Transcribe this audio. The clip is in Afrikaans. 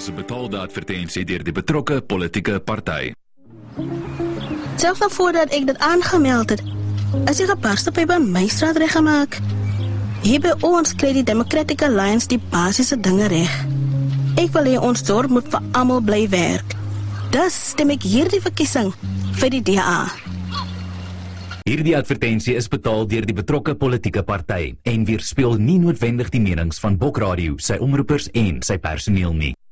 is 'n betaalde advertensie deur die betrokke politieke party. Selfs nog voordat ek dit aangemeld het, is die gebarste pyp by my straat reggemaak. Hier by ons kry die Democratic Alliance die basiese dinge reg. Ek wil hê ons dorp moet vir almal bly werk. Dus stem ek hierdie verkiesing vir die DA. Hierdie advertensie is betaal deur die betrokke politieke party en weerspieël nie noodwendig die menings van Bokradio, sy omroepers en sy personeel nie.